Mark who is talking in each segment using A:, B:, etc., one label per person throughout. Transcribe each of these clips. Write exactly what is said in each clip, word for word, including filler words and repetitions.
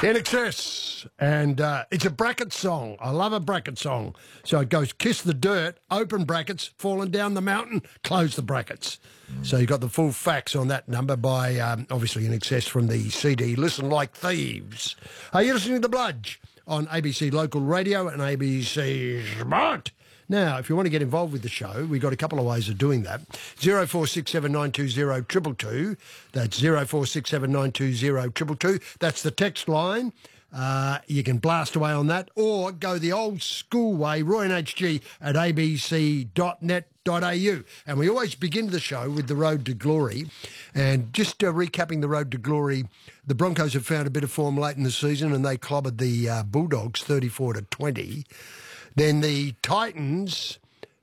A: In Excess, and uh, it's a bracket song. I love a bracket song. So it goes kiss the dirt, open brackets, falling down the mountain, close the brackets. Mm. So you got the full facts on that number by, um, obviously, In Excess from the C D Listen Like Thieves. Are you listening to The Bludge on A B C Local Radio and A B C Smart? Now, if you want to get involved with the show, we've got a couple of ways of doing that. zero four six seven nine two zero two two two. That's zero four six seven nine two zero two two two. That's the text line. Uh, you can blast away on that, or go the old school way, roy n h g at a b c dot net dot a u. And we always begin the show with the Road to Glory. And just uh, recapping the Road to Glory, the Broncos have found a bit of form late in the season, and they clobbered the uh, Bulldogs thirty-four to twenty. Then the Titans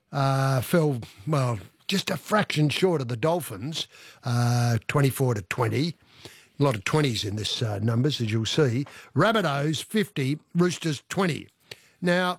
A: uh, fell, well, just a fraction short of the Dolphins, uh, twenty-four to twenty. A lot of twenties in this uh, numbers, as you'll see. Rabbitohs, fifty. Roosters, twenty. Now,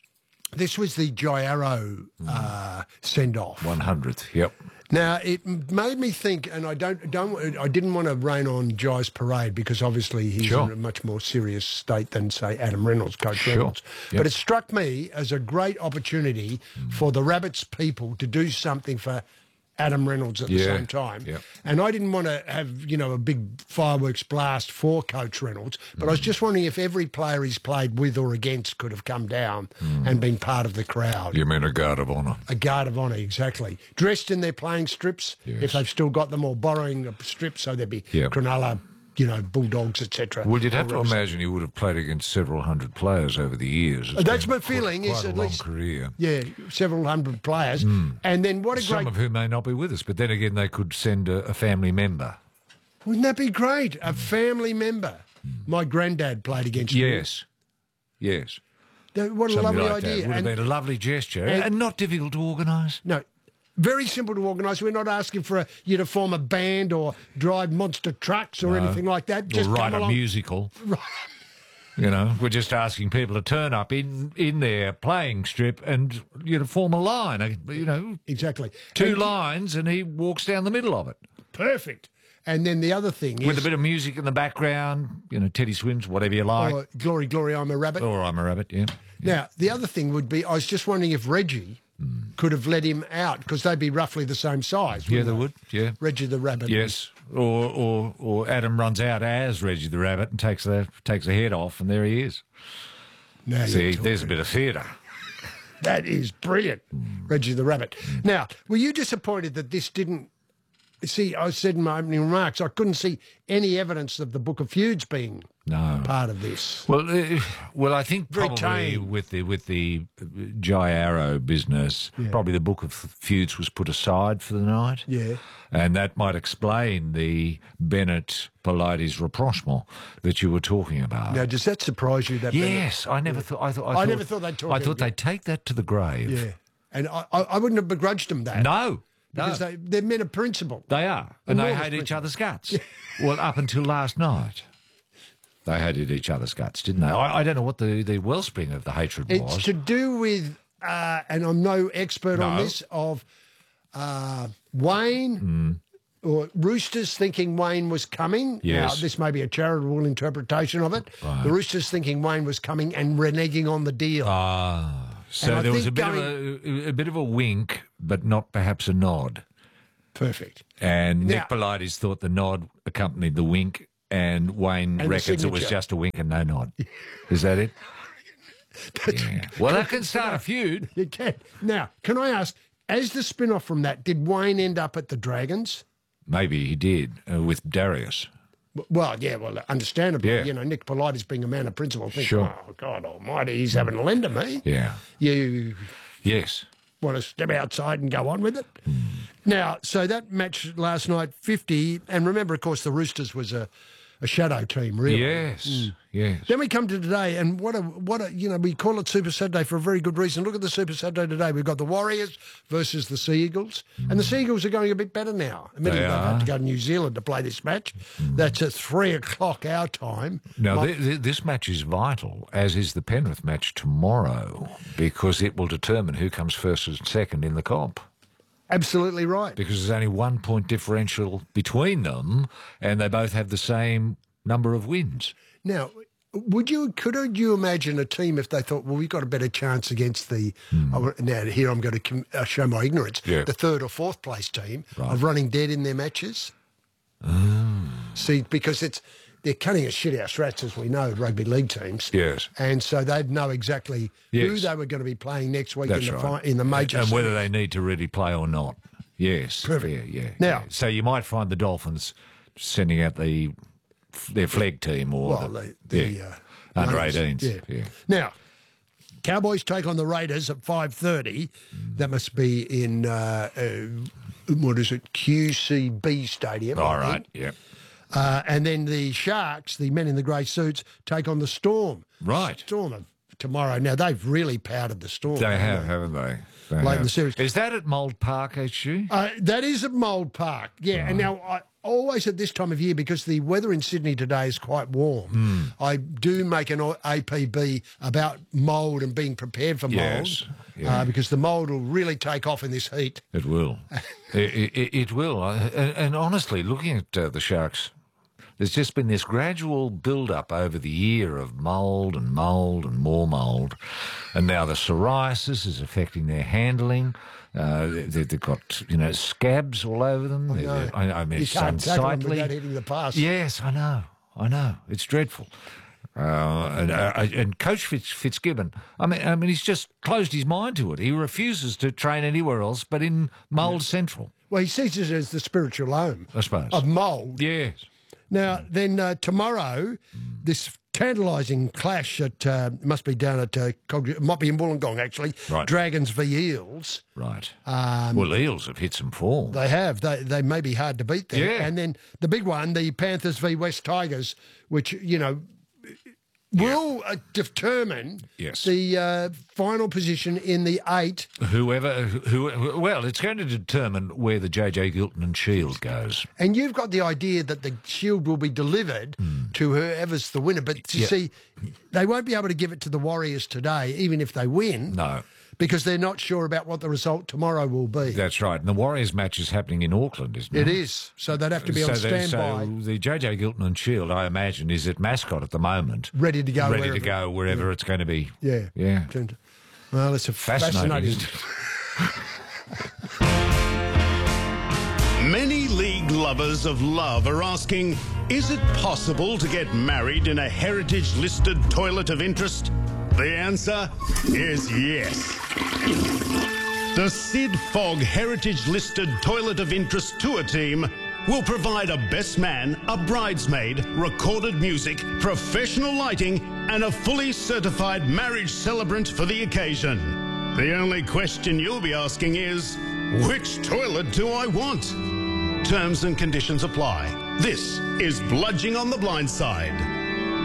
A: this was the Jairo uh, send-off.
B: one hundredth, yep.
A: Now, it made me think, and I don't, don't, I didn't want to rain on Jai's parade because obviously he's
B: sure.
A: in a much more serious state than, say, Adam Reynolds, Coach
B: sure.
A: Reynolds.
B: Yep.
A: But it struck me as a great opportunity mm. for the Rabbits people to do something for Adam Reynolds at the
B: yeah.
A: same time.
B: Yep.
A: And I didn't want to have, you know, a big fireworks blast for Coach Reynolds, but mm. I was just wondering if every player he's played with or against could have come down mm. and been part of the crowd.
B: You mean a guard of honour?
A: A guard of honour, exactly. Dressed in their playing strips,
B: yes.
A: if they've still got them, or borrowing a strip, so there'd be
B: yep.
A: Cronulla, you know, Bulldogs, et cetera.
B: Well, you'd have to imagine he would have played against several hundred players over the years. It's
A: That's my feeling.
B: Quite, quite
A: is
B: a
A: at
B: long
A: least,
B: career.
A: Yeah, several hundred players. Mm. And then what a
B: Some
A: great...
B: of whom may not be with us, but then again, they could send a, a family member.
A: Wouldn't that be great? A family member. Mm. My granddad played against you.
B: Yes, yes.
A: What a
B: Something
A: lovely
B: like
A: idea.
B: That. Would
A: and,
B: have been a lovely gesture
A: and,
B: and not difficult to organise.
A: No. Very simple to organise. We're not asking for a, you to form a band or drive monster trucks or
B: no.
A: anything like that. Just
B: or write
A: come
B: a
A: along.
B: musical.
A: Right.
B: You know, we're just asking people to turn up in, in their playing strip and, you know, form a line, you know.
A: Exactly.
B: Two
A: and,
B: lines and he walks down the middle of it.
A: Perfect. And then the other thing is...
B: With a bit of music in the background, you know, Teddy Swims, whatever you like.
A: Or Glory, Glory, I'm a Rabbit.
B: Or I'm a Rabbit, yeah. yeah.
A: Now, the other thing would be, I was just wondering if Reggie mm. could have let him out, because they'd be roughly the same size.
B: Yeah, they,
A: they
B: would, yeah.
A: Reggie the Rabbit.
B: Yes. Or, or or Adam runs out as Reggie the Rabbit and takes the, takes the head off, and there he is.
A: Now
B: See, there's a bit of theatre.
A: That is brilliant, mm. Reggie the Rabbit. Mm. Now, were you disappointed that this didn't... See, I said in my opening remarks, I couldn't see any evidence of the Book of Feuds being
B: no.
A: part of this.
B: Well, uh, well, I think
A: Very
B: probably
A: tame.
B: with the with the Jai Arrow business, yeah. probably the Book of Feuds was put aside for the night.
A: Yeah,
B: and that might explain the Bennett Politis rapprochement that you were talking about.
A: Now, does that surprise you? That
B: yes,
A: Bennett?
B: I never
A: yeah.
B: thought. I thought. I,
A: I
B: thought,
A: never thought they'd talk.
B: I thought they'd take that to the grave.
A: Yeah, and I, I, I wouldn't have begrudged them that.
B: No.
A: Because
B: no.
A: they, they're men of principle.
B: They are. And they hate
A: principle.
B: each other's guts. Well, up until last night, they hated each other's guts, didn't they? I, I don't know what the, the wellspring of the hatred
A: it's
B: was.
A: It's to do with, uh, and I'm no expert
B: no.
A: on this, of uh, Wayne...
B: Mm.
A: Or Roosters thinking Wayne was coming.
B: Yes.
A: Now, this may be a charitable interpretation of it.
B: Right.
A: The Roosters thinking Wayne was coming and reneging on the deal.
B: Ah. So there was a bit, going, of a, a bit of a wink, but not perhaps a nod.
A: Perfect.
B: And
A: now,
B: Nick Politis thought the nod accompanied the wink, and Wayne
A: and
B: reckons it was just a wink and no nod. Is that it? yeah. Well, that can start a feud.
A: You can. Now, can I ask, as the spin-off from that, did Wayne end up at the Dragons?
B: Maybe he did, uh, with Darius.
A: Well, yeah, well, understandably,
B: yeah.
A: you know, Nick Politis being a man of principle, thinking,
B: sure.
A: oh, God almighty, he's having a lend to me.
B: Yeah.
A: You
B: yes.
A: want to step outside and go on with it? Mm. Now, so that match last night, fifty, and remember, of course, the Roosters was a, a shadow team, really.
B: Yes, mm. yes.
A: Then we come to today, and what a, what a, you know, we call it Super Saturday for a very good reason. Look at the Super Saturday today. We've got the Warriors versus the Sea Eagles, mm. and the Sea Eagles are going a bit better now. Admittedly, they've had to go to New Zealand to play this match. Mm. That's at three o'clock our time.
B: Now,
A: My,
B: th th this match is vital, as is the Penrith match tomorrow, because it will determine who comes first and second in the comp.
A: Absolutely right.
B: Because there's only one point differential between them, and they both have the same number of wins.
A: Now, would you could you imagine a team if they thought, well, we've got a better chance against the mm. now here I'm going to com- uh, show my ignorance,
B: yeah.
A: the third or fourth place team
B: right.
A: of running dead in their matches?
B: Mm.
A: See, because it's they're cutting a shit our strats, as we know, rugby league teams.
B: Yes,
A: and so they'd know exactly
B: yes.
A: who they were going to be playing next week
B: That's
A: in the
B: right.
A: fi- in the major
B: and
A: series.
B: whether they need to really play or not. Yes,
A: Perfect.
B: Yeah, yeah.
A: Now,
B: yeah. So you might find the Dolphins sending out the their flag team or
A: well,
B: the,
A: the, the
B: yeah.
A: uh,
B: under
A: runners,
B: eighteens.
A: Yeah.
B: Yeah.
A: Now, Cowboys take on the Raiders at five thirty. Mm. That must be in uh, uh, what is it? Q C B Stadium.
B: All right. Yeah.
A: Uh, and then the Sharks, the men in the grey suits, take on the Storm.
B: Right.
A: Storm of tomorrow. Now, they've really powdered the Storm.
B: They have,
A: they?
B: haven't they? they
A: Late
B: have.
A: in the series.
B: Is that at Mould Park, H G?
A: Uh, that is at Mould Park, yeah. Right. And now, I always at this time of year, because the weather in Sydney today is quite warm, mm. I do make an A P B about mould and being prepared for mould.
B: Yes. Yeah.
A: Uh, because the mould will really take off in this heat.
B: It will. it, it, it will. And, and honestly, looking at uh, the Sharks, there's just been this gradual build-up over the year of mould and mould and more mould. And now the psoriasis is affecting their handling. Uh, they, they've got, you know, scabs all over them.
A: I, know.
B: I, I mean,
A: you
B: it's
A: can't tackle them
B: unsightly.
A: without hitting the pass.
B: Yes, I know. I know. It's dreadful. Uh, and, uh, and Coach Fitz, Fitzgibbon, I mean, I mean, he's just closed his mind to it. He refuses to train anywhere else but in Mould yeah. Central.
A: Well, he sees it as the spiritual home,
B: I suppose,
A: of mould.
B: Yes.
A: Now, then uh, tomorrow, this tantalising clash at uh, must be down at uh, Cog- might be in Wollongong actually.
B: Right.
A: Dragons v Eels.
B: Right.
A: Um,
B: well, Eels have hit some form.
A: They have. They they may be hard to beat there.
B: Yeah.
A: And then the big one, the Panthers v West Tigers, which you know will
B: yeah.
A: uh, determine
B: yes.
A: the uh, final position in the eight.
B: Whoever, who, who, well, it's going to determine where the J J Gilton and Shield goes.
A: And you've got the idea that the Shield will be delivered mm. to whoever's the winner. But you
B: yeah.
A: see, they won't be able to give it to the Warriors today, even if they win.
B: No.
A: Because they're not sure about what the result tomorrow will be.
B: That's right. And the Warriors match is happening in Auckland, isn't it?
A: It is. So they'd have to be
B: so
A: on standby.
B: So the J J Gilton and Shield, I imagine, is at Mascot at the moment.
A: Ready to go
B: Ready
A: wherever.
B: to go wherever
A: yeah.
B: it's going to be.
A: Yeah.
B: Yeah.
A: Well, it's a fascinating...
C: fascinating... Many league lovers of love are asking, is it possible to get married in a heritage-listed toilet of interest? The answer is yes. The Sid Fogg heritage-listed toilet of interest tour team will provide a best man, a bridesmaid, recorded music, professional lighting, and a fully certified marriage celebrant for the occasion. The only question you'll be asking is, which toilet do I want? Terms and conditions apply. This is Bludging on the Blind Side.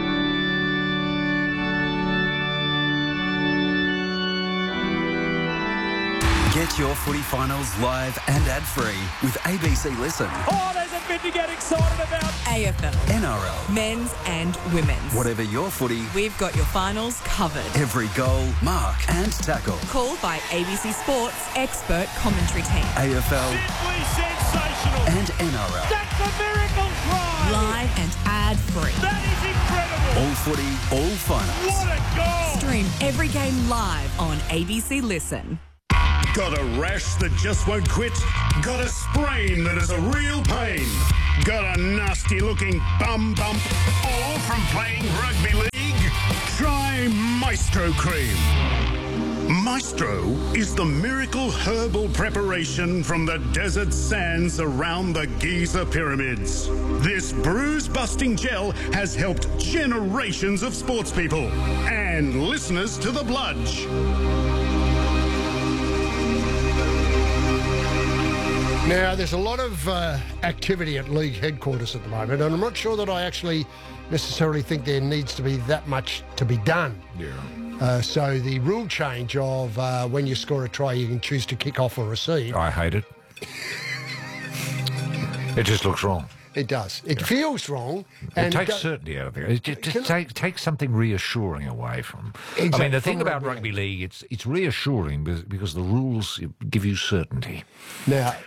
D: Get your footy finals live and ad-free with A B C Listen.
E: Oh, there's a bit to get excited about.
F: A F L.
D: N R L.
F: Men's and women's.
D: Whatever your footy,
F: we've got your finals covered.
D: Every goal, mark and tackle.
F: Called by A B C Sports expert commentary team.
D: A F L.
E: Simply sensational.
D: And N R L.
E: That's a miracle try.
F: Live and ad-free.
E: That is incredible.
D: All footy, all finals.
E: What a goal.
F: Stream every game live on A B C Listen.
C: Got a rash that just won't quit? Got a sprain that is a real pain? Got a nasty-looking bum bump? All from playing rugby league? Try Maestro Cream. Maestro is the miracle herbal preparation from the desert sands around the Giza pyramids. This bruise-busting gel has helped generations of sports people and listeners to The Bludge.
A: Now, there's a lot of uh, activity at league headquarters at the moment, and I'm not sure that I actually necessarily think there needs to be that much to be done.
B: Yeah.
A: Uh, so the rule change of uh, when you score a try, you can choose to kick off or receive.
B: I hate it. It just looks wrong.
A: It does. It yeah. feels wrong.
B: It
A: and
B: takes
A: it do-
B: certainty out of it. It just, just take, takes something reassuring away from.
A: Exactly.
B: I mean, the thing
A: From
B: about
A: rugby
B: rugby league, it's it's reassuring because, because the rules give you certainty.
A: Now,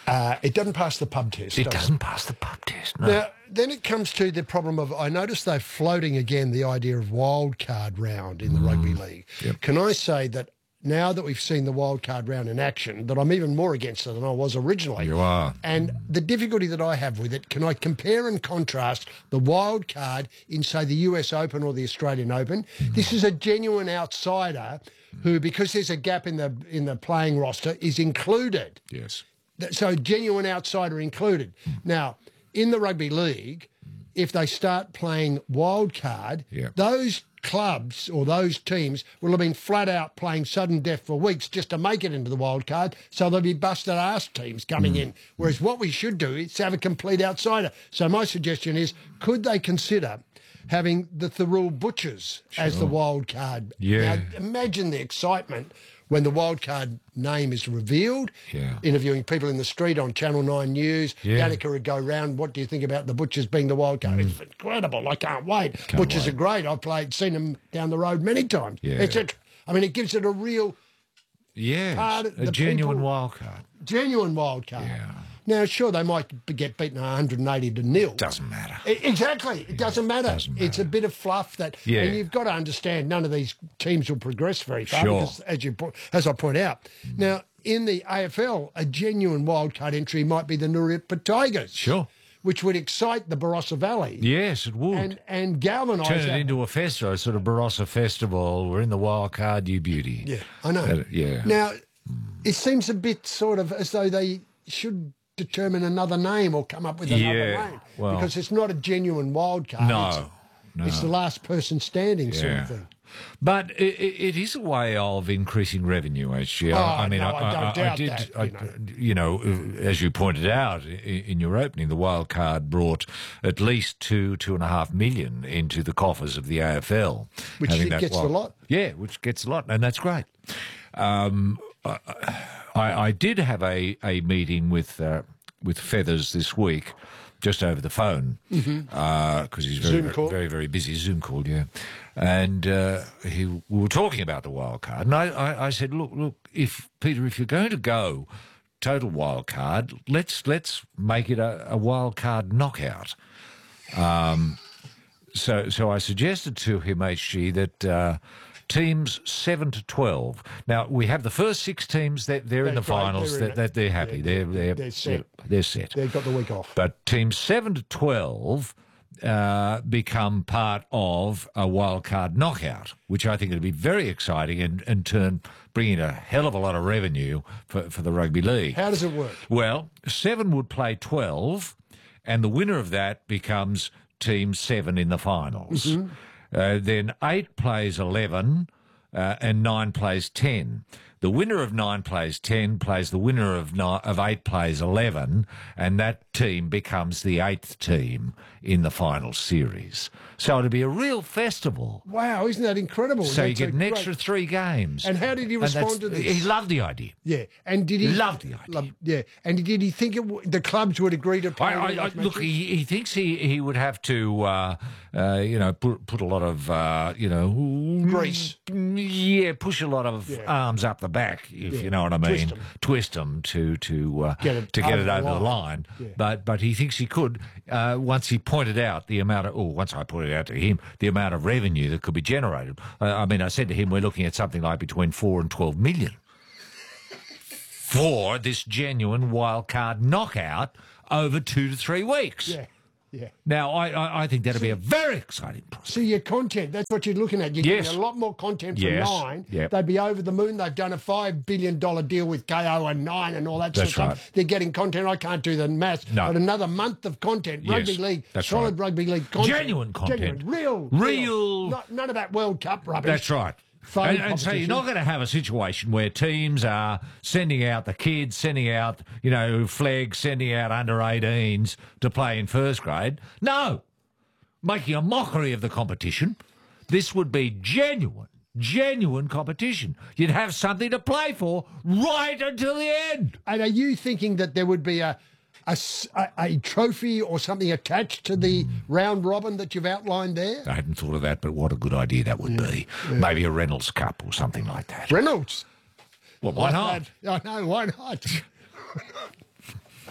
A: Uh, it doesn't pass the pub test.
B: It
A: does
B: doesn't pass the pub test, no.
A: Now, then it comes to the problem of, I noticed they're floating again the idea of wild card round in the rugby league.
B: Yep.
A: Can I say that now that we've seen the wild card round in action, that I'm even more against it than I was originally.
B: You are.
A: And the difficulty that I have with it, can I compare and contrast the wild card in, say, the U S Open or the Australian Open?
B: Mm.
A: This is a genuine outsider who, because there's a gap in the in the playing roster, is included.
B: Yes.
A: That- So genuine outsider included. Now, in the rugby league, if they start playing wild card,
B: Yeah.
A: those clubs or those teams will have been flat out playing sudden death for weeks just to make it into the wild card. So there'll be busted ass teams coming in. Whereas what we should do is have a complete outsider. So my suggestion is, could they consider having the Thurul Butchers as the wild card?
B: Yeah.
A: Now, imagine the excitement when the wild card name is revealed,
B: Yeah.
A: interviewing people in the street on Channel nine News.
B: Yeah.
A: Danica would go round, what do you think about the Butchers being the wild card? It's incredible. I can't wait. Butchers
B: wait.
A: are great. I've played, seen them down the road many times.
B: Yeah.
A: et cetera. I mean, it gives it a real
B: Yes,
A: Part of
B: a
A: the
B: genuine
A: people-
B: wild card.
A: genuine wild card.
B: Yeah.
A: Now, sure, they might be- get beaten one hundred eighty to nil.
B: Doesn't matter.
A: E- Exactly. It doesn't matter.
B: doesn't
A: It's a bit of fluff that,
B: Yeah.
A: and you've got to understand none of these teams will progress very far.
B: Sure.
A: Because, as you po- as I point out, now in the A F L, a genuine wildcard entry might be the Nurippa Tigers.
B: Sure.
A: Which would excite the Barossa Valley.
B: Yes, it would.
A: And and galvanise
B: Turn it
A: that.
B: into a festival, a sort of Barossa festival. We're in the wild card, you beauty.
A: Yeah, I know.
B: That- yeah.
A: Now, it seems a bit sort of as though they should determine another name or come up with another
B: Yeah,
A: name.
B: well-
A: because it's not a genuine wild card.
B: No,
A: It's,
B: no.
A: it's the last person standing sort
B: Yeah.
A: of thing.
B: But it, it is a way of increasing revenue, H G.
A: Oh,
B: I mean,
A: no,
B: I,
A: I don't doubt
B: did,
A: that,
B: I,
A: you know.
B: you know, as you pointed out i- in your opening, the wild card brought at least two, two and a half million into the coffers of the A F L.
A: Which
B: having
A: it
B: that
A: gets a
B: wild-
A: lot.
B: Yeah, which gets a lot, and that's great. Um, I, I, I did have a, a meeting with uh, with Feathers this week, just over the phone, because he's very,
A: Zoom
B: very,
A: call.
B: very, very busy. Zoom call, yeah. And uh, he, we were talking about the wild card, and I, I, I said, look, look, if Peter, if you're going to go total wild card, let's let's make it a, a wild card knockout. Um, so, so I suggested to him, H G, that uh, teams seven to twelve. Now we have the first six teams that they're, in the
A: They're great,
B: finals.
A: they're in
B: That
A: it.
B: they're, they're happy.
A: Yeah,
B: they're,
A: they're-
B: they're
A: they're set.
B: They're set.
A: They've got the week off.
B: But teams seven to twelve uh, become part of a wild card knockout, which I think would be very exciting and, and turn bring in a hell of a lot of revenue for, for the rugby league.
A: How does it work?
B: Well, seven would play twelve, and the winner of that becomes team seven in the finals.
A: Mm-hmm.
B: Uh, then eight plays eleven, uh, and nine plays ten. The winner of nine plays ten plays the winner of nine, of eight plays eleven, and that team becomes the eighth team in the final series. So it'll be a real festival.
A: Wow, isn't that incredible?
B: So you
A: That's
B: get
A: a
B: an
A: great-
B: extra three games.
A: And how did he
B: And
A: respond
B: that's-
A: to this?
B: He loved the idea.
A: Yeah, and did he
B: Loved the idea.
A: Loved- yeah, and did he think it, w- the clubs would agree to pay?
B: I, I,
A: them
B: I,
A: like
B: look,
A: matches?
B: he, he thinks he, he would have to, uh, uh, you know, put put a lot of, uh, you know,
A: Grease.
B: Yeah, push a lot of
A: Yeah.
B: arms up the back, if
A: Yeah.
B: you know what I mean.
A: Twist 'em.
B: Twist them to to uh,
A: Get it
B: to get
A: over
B: it
A: the
B: over the
A: line.
B: line.
A: Yeah.
B: But but he thinks he could. Uh, once he pointed out the amount of, oh, once I pointed out to him the amount of revenue that could be generated. Uh, I mean, I said to him, we're looking at something like between four and twelve million for this genuine wild card knockout over two to three weeks.
A: Yeah, yeah.
B: Now, I, I, I think that'll be a very exciting process.
A: So your content, that's what you're looking at. You're
B: Yes.
A: getting a lot more content from
B: Yes.
A: Nine.
B: Yep.
A: They'd be over the moon. They've done a five billion dollars deal with K O and Nine and all that
B: That's
A: sort of
B: right.
A: stuff. They're getting content. I can't do the maths.
B: No.
A: But another month of content.
B: Yes,
A: Rugby league,
B: that's
A: solid
B: right.
A: rugby league content.
B: Genuine content.
A: Genuine, real.
B: Real-
A: Not, none of that World Cup rubbish.
B: That's right.
A: Phone
B: And, and so you're
A: competition.
B: not going to have a situation where teams are sending out the kids, sending out, you know, flags, sending out under eighteens to play in first grade. No. Making a mockery of the competition. This would be genuine, genuine competition. You'd have something to play for right until the end.
A: And are you thinking that there would be a, a s- a- a trophy or something attached to the round robin that you've outlined there?
B: I hadn't thought of that, but what a good idea that would be. Maybe a Reynolds Cup or something like that.
A: Reynolds.
B: Well, why
A: Like
B: not?
A: that. I know, why not?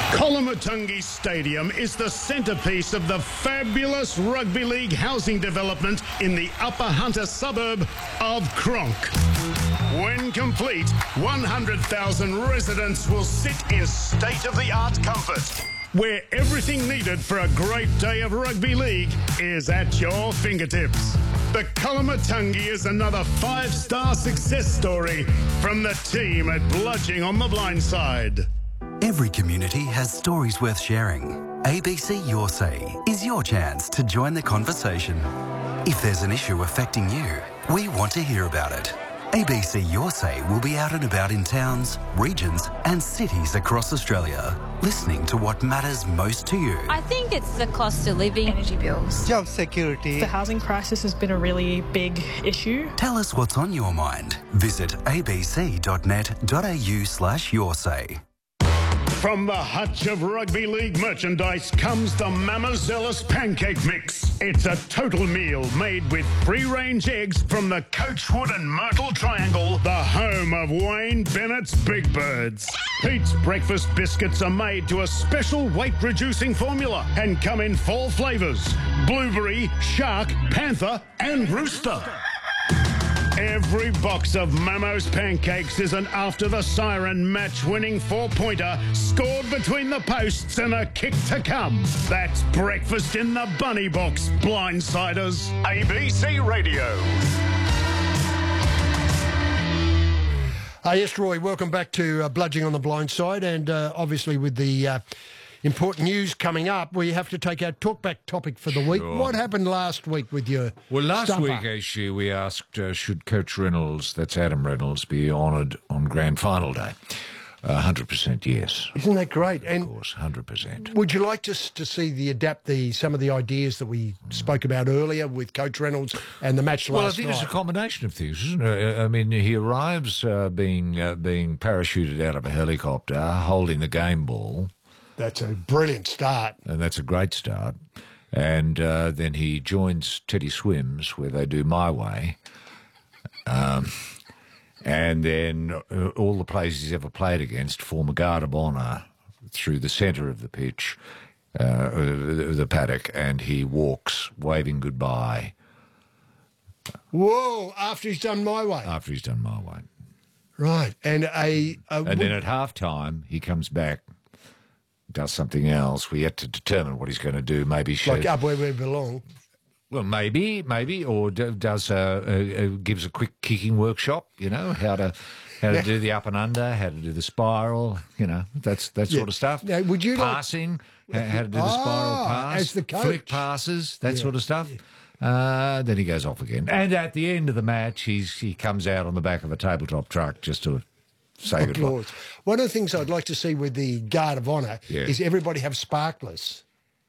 C: Colomatungi Stadium is the centrepiece of the fabulous rugby league housing development in the Upper Hunter suburb of Cronk. When complete, one hundred thousand residents will sit in state-of-the-art comfort, where everything needed for a great day of rugby league is at your fingertips. The Colomatungi is another five-star success story from the team at Bludging on the Blindside.
D: Every community has stories worth sharing. A B C Your Say is your chance to join the conversation. If there's an issue affecting you, we want to hear about it. A B C Your Say will be out and about in towns, regions and cities across Australia, listening to what matters most to you.
G: I think it's the cost of living.
H: Energy bills.
I: Job security.
H: The housing crisis has been a really big issue.
D: Tell us what's on your mind. Visit abc.net.au slash your say.
C: From the hutch of rugby league merchandise comes the Mamazelis Pancake Mix. It's a total meal made with free-range eggs from the Coachwood and Myrtle Triangle, the home of Wayne Bennett's Big Birds. Pete's breakfast biscuits are made to a special weight-reducing formula and come in four flavours: blueberry, shark, panther and rooster. Every box of Mamo's pancakes is an after-the-siren match-winning four-pointer scored between the posts and a kick to come. That's breakfast in the bunny box, blindsiders. A B C Radio.
A: Uh, yes, Roy, welcome back to uh, Bludging on the Blindside, and uh, obviously with the uh, important news coming up, we have to take our talkback topic for the week.
B: Sure.
A: What happened last week with your
B: Well, last
A: stuffer?
B: week, actually, we asked, uh, should Coach Reynolds, that's Adam Reynolds, be honoured on Grand Final Day? Uh, one hundred percent yes.
A: Isn't that great?
B: Of
A: And
B: course, one hundred percent.
A: would you like us to see the adapt the some of the ideas that we spoke about earlier with Coach Reynolds and the match
B: Well, I
A: last
B: think
A: night?
B: it's a combination of things, isn't it? I mean, he arrives uh, being uh, being parachuted out of a helicopter, holding the game ball,
A: That's a brilliant start.
B: and that's a great start. And uh, then he joins Teddy Swims, where they do My Way. Um, and then uh, all the players he's ever played against form a guard of honour through the centre of the pitch, uh, the, the paddock, and he walks, waving goodbye
A: Whoa! After he's done My Way,
B: after he's done My Way.
A: right? And a, a
B: And then at half time, he comes back, does something else. We had to determine what he's going to do. Maybe show,
A: like up where we belong.
B: well, maybe, maybe, or d- does uh, uh, uh, gives a quick kicking workshop. You know how to how to
A: Yeah.
B: do the up and under, how to do the spiral. You know that's that
A: Yeah.
B: sort of stuff.
A: Now, would you like-
B: passing? how, how to do the spiral
A: Ah,
B: pass?
A: as the coach.
B: flick passes, that sort of stuff. Uh, then he goes off again, and at the end of the match, he's he comes out on the back of a tabletop truck just to say goodbye.
A: Applause. One of the things I'd like to see with the Guard of Honour
B: Yeah.
A: is everybody have sparklers.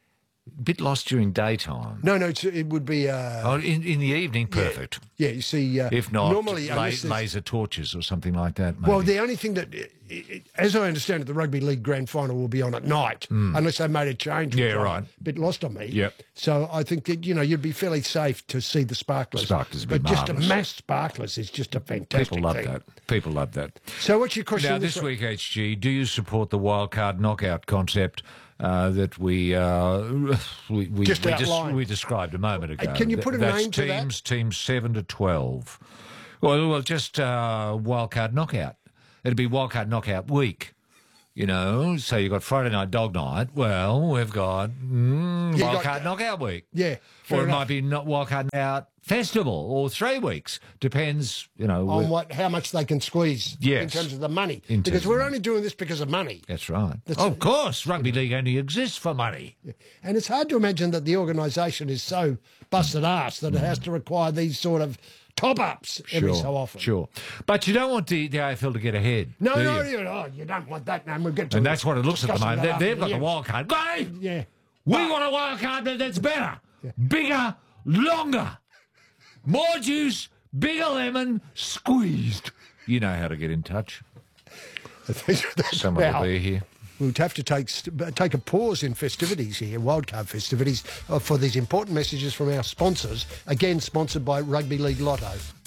B: Bit lost during daytime.
A: No, no, it's, it would be. Uh,
B: Oh, in, in the evening, perfect.
A: yeah, you see. Uh,
B: If not,
A: normally,
B: la-
A: unless there's-
B: laser torches or something like that. Maybe.
A: well, the only thing that, i- i- as I understand it, the Rugby League Grand Final will be on at night, unless they made a change. which
B: Hmm. Yeah,
A: I'm
B: right.
A: A bit lost on me.
B: Yep.
A: So I think that you know you'd be fairly safe to see the sparklers.
B: Sparklers would be
A: but just a
B: marvellous.
A: mass sparklers is just a fantastic
B: People love
A: thing.
B: that. People love that.
A: So what's your question?
B: Now, this week, H G, do you support the wildcard knockout concept uh, that we uh, we we,
A: Just
B: we, des-
A: outlined.
B: we described a moment ago?
A: Uh, can you put a
B: That's
A: name to that?
B: teams, teams seven to twelve. Well, well, just uh, wildcard knockout. It'd be wildcard knockout week. You know, so you've got Friday night dog night. Well, we've got mm,
A: You got-
B: wildcard knockout week.
A: Yeah, fair
B: or it
A: enough.
B: might be not wildcard knockout festival or three weeks. Depends, you know.
A: on
B: wh-
A: what how much they can squeeze in
B: Yes.
A: terms of the money,
B: In
A: because
B: terms of
A: we're
B: money.
A: only doing this because of money.
B: That's right.
A: That's-
B: of course, rugby league only exists for money.
A: And it's hard to imagine that the organisation is so busted ass that it has to require these sort of top-ups every
B: Sure,
A: so often.
B: Sure. But you don't want the, the A F L to get ahead.
A: No,
B: do
A: no,
B: you?
A: you, oh, you don't want that. No, we'll get to
B: And
A: it.
B: that's what it looks at the
A: Discussing
B: moment.
A: that
B: They, they've
A: after
B: got the
A: end.
B: wild card. Great!
A: Yeah.
B: We want a wild card that- that's better, bigger, longer, more juice, bigger lemon, squeezed. You know how to get in touch. Someone
A: Now,
B: will be here.
A: we'll have to take st- take a pause in festivities here, wildcard festivities, uh, for these important messages from our sponsors. Again, sponsored by Rugby League Lotto.